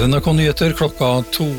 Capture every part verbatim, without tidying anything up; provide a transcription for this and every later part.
er N R K-nyheter klokka to.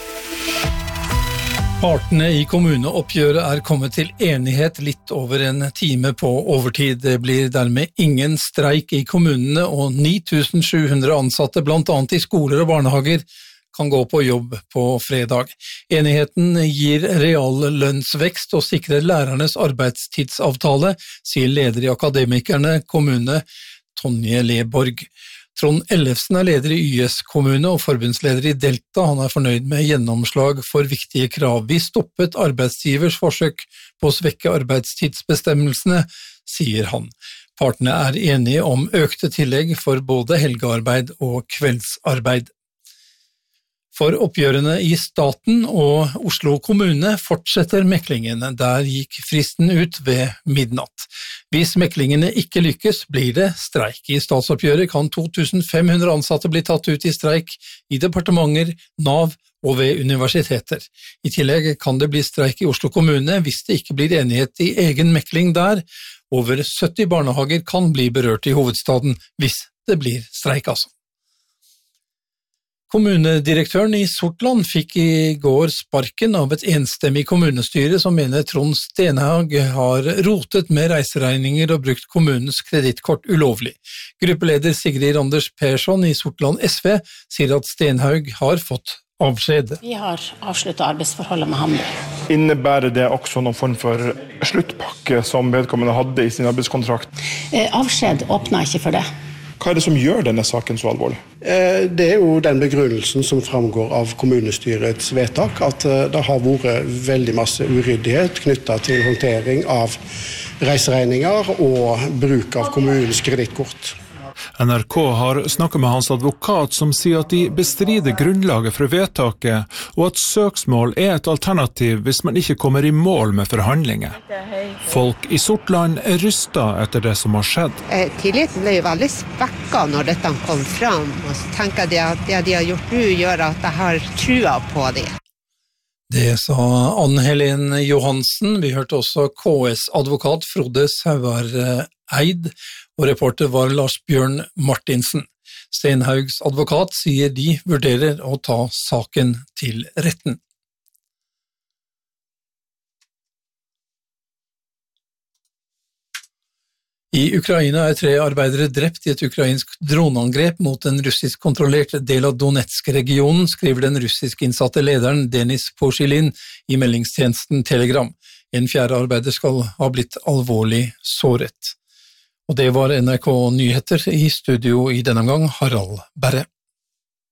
Partene i kommuneoppgjøret er kommet til enighet litt over en time på overtid. Det blir dermed ingen streik i kommunene, og ni tusen sju hundre ansatte, blant annet i skoler og barnehager, kan gå på jobb på fredag. Enigheten gir real lønnsvekst og sikrer lærernes arbeidstidsavtale, sier leder i Akademikerne kommune, Tonje Leborg. Trond Ellefsen er leder i Y S kommune og forbundsleder i Delta. Han er fornøyd med gjennomslag for viktige krav. Vi stoppet arbeidsgivers forsøk på å svekke arbeidstidsbestemmelsene, sier han. Partene er enige om økte tillegg for både helgearbeid og kveldsarbeid. For oppgjørene i staten og Oslo kommune fortsetter meklingen. Der gikk fristen ut ved midnatt. Hvis meklingene ikke lykkes, blir det streik. I statsoppgjøret kan to tusen fem hundre ansatte bli tatt ut i streik i departementer, Nav og ved universiteter. I tillegg kan det bli streik i Oslo kommune hvis det ikke blir enighet i egen mekling der. Over sytti barnehager kan bli berørt i hovedstaden hvis det blir streik, altså. Kommunedirektøren i Sortland fikk i går sparken av et enstemmig kommunestyre som mener Trond Stenhaug har rotet med reiseregninger og brukt kommunens kredittkort ulovlig. Gruppeleder Sigrid Anders Persson i Sortland S V sier at Stenhaug har fått avskjed. Vi har avsluttet arbeidsforholdet med ham. Innebærer det også noen form for sluttpakke som vedkommende hadde i sin arbeidskontrakt? Eh, avskjed åpner ikke for det. Hva er det som gjør denne saken så alvorlig? Det er jo den begrunnelsen som framgår av kommunestyrets vedtak, at det har vært veldig masse uryddighet knyttet til håndtering av reiseregninger og bruk av kommunens kredittkort. N R K har snakket med hans advokat som sier at de bestrider grunnlaget for vedtaket, og at søksmål er et alternativ hvis man ikke kommer i mål med forhandlinger. Folk i Sortland er rystet etter det som har skjedd. Tilliten ble jo veldig spekket når dette kom fram, og så tenker jeg at det de har gjort nå gjør at jeg har trua på dem. Det sa Ann-Helen Johansen. Vi hørte også K S-advokat Frode Sauer Eid, og reporter var Lars Bjørn Martinsen. Stenhaugs advokat sier de vurderer å ta saken til retten. I Ukraina er tre arbeidere drept i et ukrainsk droneangrep mot en russisk-kontrollert del av Donetsk-regionen, skriver den russisk-innsatte lederen Denis Poshilin i meldingstjenesten Telegram. En fjerde arbeider skal ha blitt alvorlig såret. Og det var N R K-nyheter, i studio i denne gang Harald Berre.